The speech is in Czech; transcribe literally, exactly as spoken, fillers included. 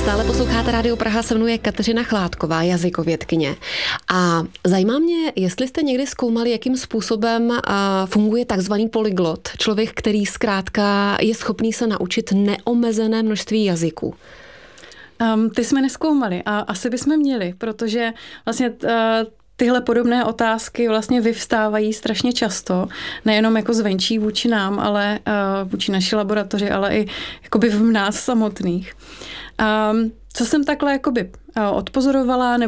Stále posloucháte Rádio Praha, se mnou je Kateřina Chládková, jazykovědkyně. A zajímá mě, jestli jste někdy zkoumali, jakým způsobem funguje takzvaný polyglot. Člověk, který zkrátka je schopný se naučit neomezené množství jazyků. Um, ty jsme nezkoumali a asi bychom měli, protože vlastně uh, tyhle podobné otázky vlastně vyvstávají strašně často, nejenom jako zvenčí vůči nám, ale uh, vůči naší laboratoři, ale i jakoby v nás samotných. Um, co jsem takhle jakoby uh, odpozorovala,